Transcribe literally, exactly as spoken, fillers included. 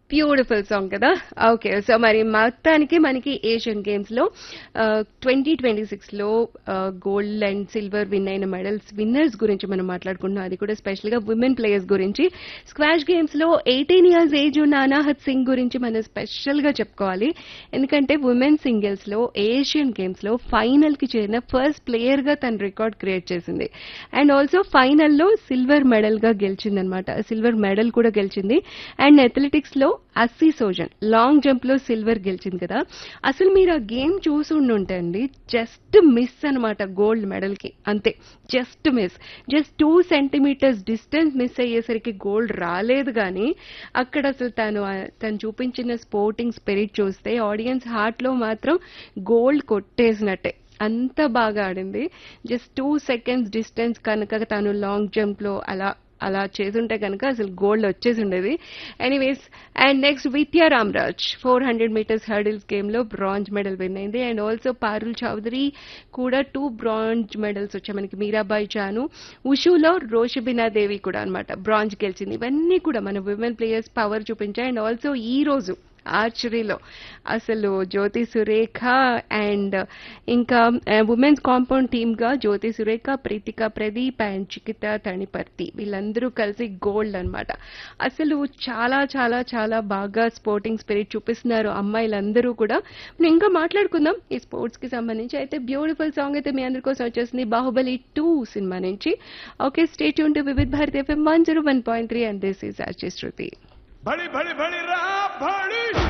Beautiful song కదా. Okay, so మరి మొత్తానికి మనకి ఏషియన్ గేమ్స్ లో ట్వంటీ ట్వంటీ సిక్స్ లో గోల్డ్ అండ్ సిల్వర్ విన్ అయిన మెడల్స్ విన్నర్స్ గురించి మనం మాట్లాడుకుంటున్నాం. అది కూడా స్పెషల్ గా ఉమెన్ ప్లేయర్స్ గురించి. స్క్వాష్ గేమ్స్ లో ఎయిటీన్ ఇయర్స్ ఏజ్ ఉన్న అనాహత్ సింగ్ గురించి మనం స్పెషల్ గా చెప్పుకోవాలి. ఎందుకంటే ఉమెన్ సింగిల్స్ లో ఏషియన్ గేమ్స్ లో ఫైనల్ కి చేరిన ఫస్ట్ ప్లేయర్ గా తన రికార్డ్ క్రియేట్ చేసింది. అండ్ ఆల్సో ఫైనల్లో సిల్వర్ మెడల్ గా గెలిచిందనమాట. సిల్వర్ మెడల్ కూడా గెలిచింది. అండ్ అథ్లెటిక్స్ లో అస్సీ సోజన్ లాంగ్ జంప్ లో సిల్వర్ గెలిచింది కదా. అసలు మీరు ఆ గేమ్ చూసి ఉండుంటే అండి, జస్ట్ మిస్ అనమాట గోల్డ్ మెడల్ కి, అంతే, just miss. Just two centimetres distance miss అయ్యేసరికి గోల్డ్ రాలేదు. కానీ అక్కడ అసలు తను తను చూపించిన స్పోర్టింగ్ స్పిరిట్ చూస్తే ఆడియన్స్ హార్ట్ లో మాత్రం గోల్డ్ కొట్టేసినట్టే. అంత బాగా ఆడింది. జస్ట్ టూ సెకండ్స్ డిస్టెన్స్ కనుక తను లాంగ్ జంప్ లో అలా అలా చేసుంటే కనుక అసలు గోల్డ్ వచ్చేసి ఉండేది. ఎనీవేస్, అండ్ నెక్స్ట్ విద్యా Ramraj four hundred metres hurdles game లో బ్రాంజ్ మెడల్ విన్ అయింది. అండ్ ఆల్సో పారుల్ చౌదరి కూడా టూ బ్రాంజ్ మెడల్స్ వచ్చాయి మనకి. మీరాబాయి చాను, ఉషులో రోషబినా దేవి కూడా అనమాట బ్రాంజ్ గెలిచింది. ఇవన్నీ కూడా మన విమెన్ ప్లేయర్స్ పవర్ చూపించాయి. అండ్ ఆల్సో ఈ రోజు ఆర్చరీలో అసలు జ్యోతి సురేఖ అండ్ ఇంకా ఉమెన్స్ కాంపౌండ్ టీమ్ గా జ్యోతి సురేఖ, ప్రీతిక ప్రదీప్ అండ్ చికిత తణిపర్తి వీళ్ళందరూ కలిసి గోల్డ్ అన్నమాట. అసలు చాలా చాలా చాలా బాగా స్పోర్టింగ్ స్పిరిట్ చూపిస్తున్నారు అమ్మాయిలందరూ కూడా. మనం ఇంకా మాట్లాడుకుందాం ఈ స్పోర్ట్స్ కి సంబంధించి. అయితే బ్యూటిఫుల్ సాంగ్ అయితే మీ అందరి కోసం వచ్చేసింది బాహుబలి టూ సినిమా నుంచి. Okay, stay tune to Vividh Bharati FM one zero one point three and this is RJ శృతి. बड़ी बड़ी बड़ी रा बड़ी